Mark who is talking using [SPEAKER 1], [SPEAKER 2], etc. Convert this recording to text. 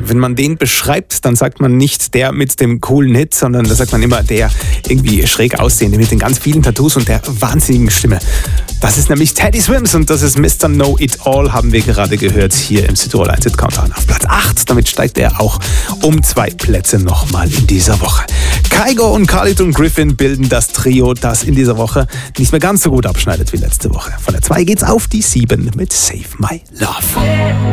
[SPEAKER 1] Wenn man den beschreibt, dann sagt man nicht der mit dem coolen Hit, sondern da sagt man immer der irgendwie schräg aussehende mit den ganz vielen Tattoos und der wahnsinnigen Stimme. Das ist nämlich Teddy Swims und das ist Mr. Know It All, haben wir gerade gehört hier im Südtirol 1 Hit Countdown auf Platz 8. Damit steigt er auch um 2 Plätze nochmal in dieser Woche. Kygo und Carlton Griffin bilden das Trio, das in dieser Woche nicht mehr ganz so gut abschneidet wie letzte Woche. Von der 2 geht's auf die 7 mit Save My Love.